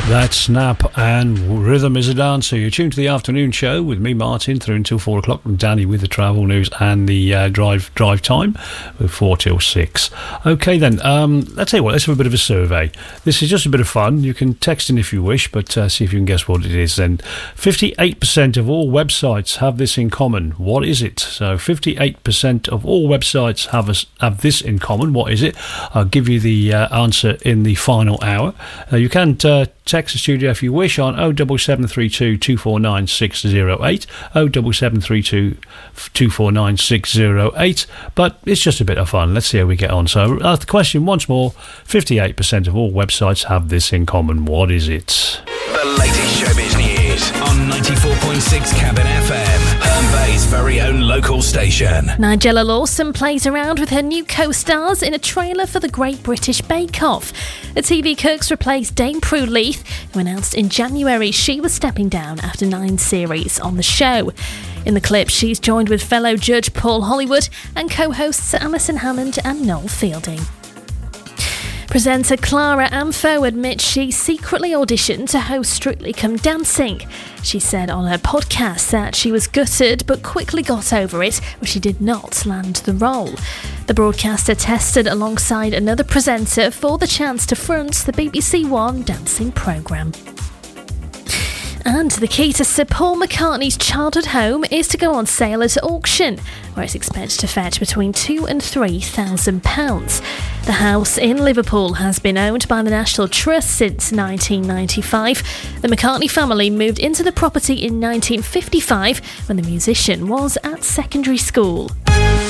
That's Snap and Rhythm is a Dancer. You're tuned to the afternoon show with me, Martin, through until 4 o'clock, and Danny with the travel news and the drive time with 4 till 6. Okay then, let's tell you what, let's have a bit of a survey. This is just a bit of fun. You can text in if you wish, but see if you can guess what it is then. 58% of all websites have this in common. What is it? So 58% of all websites have this in common. What is it? I'll give you the answer in the final hour. You can text the studio if you wish on 07732 249 608, 07732 249 608, but it's just a bit of fun. Let's see how we get on. So the question once more, 58% of all websites have this in common. What is it? The latest showbiz news on 94.6 Cabin FM, Herne Bay's very own local station. Nigella Lawson plays around with her new co-stars in a trailer for the Great British Bake Off. The TV cooks replaced Dame Prue Leith, who announced in January she was stepping down after 9 series on the show. In the clip, she's joined with fellow judge Paul Hollywood and co-hosts Alison Hammond and Noel Fielding. Presenter Clara Amfo admits she secretly auditioned to host Strictly Come Dancing. She said on her podcast that she was gutted but quickly got over it when she did not land the role. The broadcaster tested alongside another presenter for the chance to front the BBC One dancing programme. And the key to Sir Paul McCartney's childhood home is to go on sale at auction, where it's expected to fetch between £2,000 and £3,000. The house in Liverpool has been owned by the National Trust since 1995. The McCartney family moved into the property in 1955 when the musician was at secondary school.